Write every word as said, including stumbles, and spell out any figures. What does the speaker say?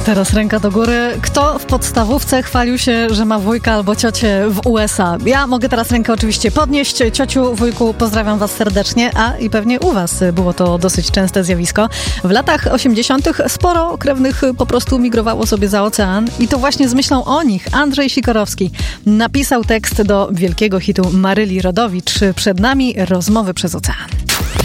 Teraz ręka do góry. Kto w podstawówce chwalił się, że ma wujka albo ciocię w U S A? Ja mogę teraz rękę oczywiście podnieść. Ciociu, wujku, pozdrawiam was serdecznie. A i pewnie u was było to dosyć częste zjawisko. W latach osiemdziesiątych sporo krewnych po prostu migrowało sobie za ocean i to właśnie z myślą o nich Andrzej Sikorowski napisał tekst do wielkiego hitu Maryli Rodowicz. Przed nami rozmowy przez ocean.